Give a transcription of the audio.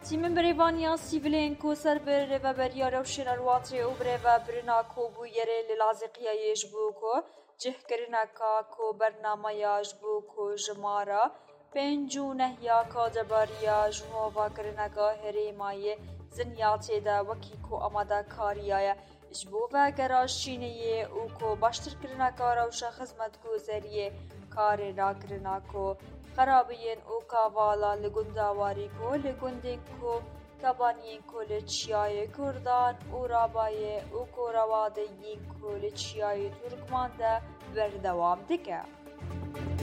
تیم بریوانیا سیویلین کو سر بر رهبری روشن الواتری و بروا برنا کو بویره لازقیه یجبو کو جه کرنا کو برنامه یجبو کو جمارا پنجو نهیا کادباریا جنوبا کرنا کا هریمای زنیاتی دا وکی کو آماده کاریای جبو و گراش چینیه او کو باشتر کرنا کا روشن خدمت کو زریه کار را کرنا کو خرابین او کاوالا لگنداواری کو لگندین کو تبانین کو لچیای کردان او رابای او کو روادین کو لچیای ترکمان ده بردوام دکه.